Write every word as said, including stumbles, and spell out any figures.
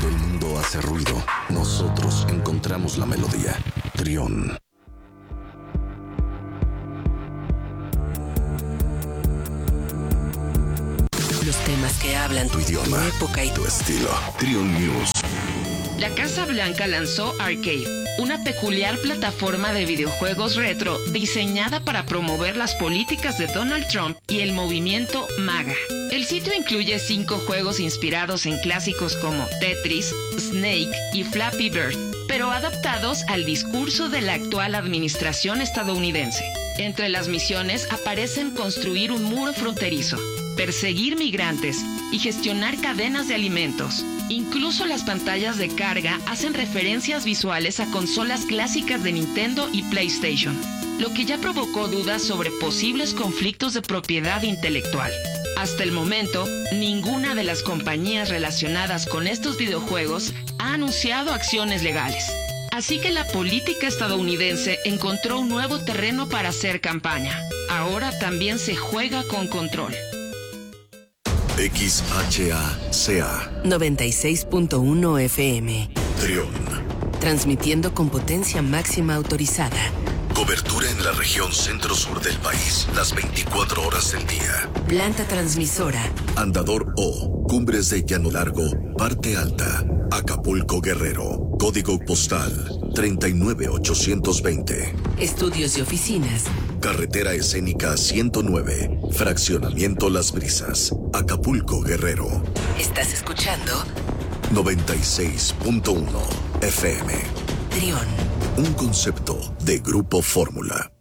Cuando el mundo hace ruido, nosotros encontramos la melodía. Trión. Los temas que hablan Tu idioma, tu época y tu estilo. Trión News. La Casa Blanca lanzó Arcade, una peculiar plataforma de videojuegos retro diseñada para promover las políticas de Donald Trump y el movimiento MAGA. El sitio incluye cinco juegos inspirados en clásicos como Tetris, Snake y Flappy Bird, pero adaptados al discurso de la actual administración estadounidense. Entre las misiones aparecen construir un muro fronterizo, perseguir migrantes y gestionar cadenas de alimentos. Incluso las pantallas de carga hacen referencias visuales a consolas clásicas de Nintendo y PlayStation, lo que ya provocó dudas sobre posibles conflictos de propiedad intelectual. Hasta el momento, ninguna de las compañías relacionadas con estos videojuegos ha anunciado acciones legales. Así que la política estadounidense encontró un nuevo terreno para hacer campaña. Ahora también se juega con control. X H A C A noventa y seis punto uno F M. Trión. Transmitiendo con potencia máxima autorizada. Cobertura en la región centro-sur del país, las veinticuatro horas del día. Planta transmisora. Andador O, Cumbres de Llano Largo, Parte Alta, Acapulco, Guerrero. Código postal treinta y nueve ochocientos veinte. Estudios y oficinas. Carretera escénica ciento nueve, Fraccionamiento Las Brisas, Acapulco, Guerrero. ¿Estás escuchando? noventa y seis punto uno F M. Trión. Un concepto de Grupo Fórmula.